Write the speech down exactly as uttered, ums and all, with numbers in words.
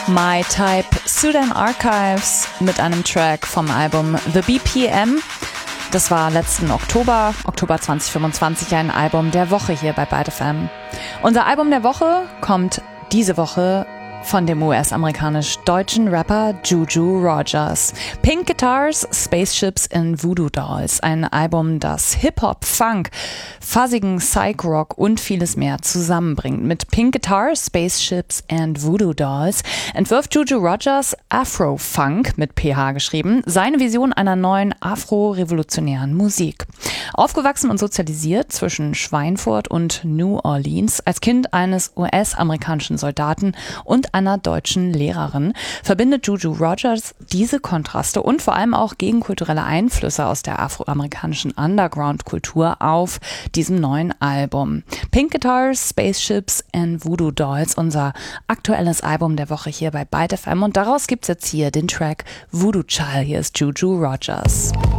My Type, Sudan Archives mit einem Track vom Album The B P M. Das war letzten Oktober, Oktober zwanzig fünfundzwanzig, ein Album der Woche hier bei Byte F M. Unser Album der Woche kommt diese Woche von dem U S-amerikanisch-deutschen Rapper Juju Rogers. Pink Guitars, Spaceships and Voodoo Dolls. Ein Album, das Hip-Hop, Funk, fuzzigen Psych-Rock und vieles mehr zusammenbringt. Mit Pink Guitars, Spaceships and Voodoo Dolls entwirft Juju Rogers Afro-Funk, mit P H geschrieben, seine Vision einer neuen afro-revolutionären Musik. Aufgewachsen und sozialisiert zwischen Schweinfurt und New Orleans, als Kind eines U S-amerikanischen Soldaten und einer deutschen Lehrerin, verbindet Juju Rogers diese Kontraste und vor allem auch gegenkulturelle Einflüsse aus der afroamerikanischen Underground-Kultur auf diesem neuen Album. Pink Guitars, Spaceships and Voodoo Dolls, unser aktuelles Album der Woche hier bei Byte F M, und daraus gibt's jetzt hier den Track Voodoo Child. Hier ist Juju Rogers.